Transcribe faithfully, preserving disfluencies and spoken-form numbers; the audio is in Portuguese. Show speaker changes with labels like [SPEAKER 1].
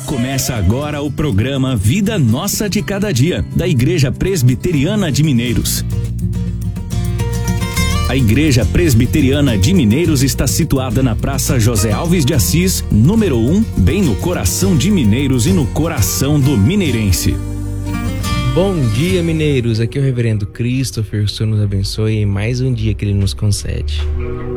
[SPEAKER 1] Começa agora o programa Vida Nossa de Cada Dia, da Igreja Presbiteriana de Mineiros. A Igreja Presbiteriana de Mineiros está situada na Praça José Alves de Assis, número um, bem no coração de Mineiros e no coração do mineirense.
[SPEAKER 2] Bom dia, mineiros. Aqui é o Reverendo Christopher. O Senhor nos abençoe em mais um dia que Ele nos concede.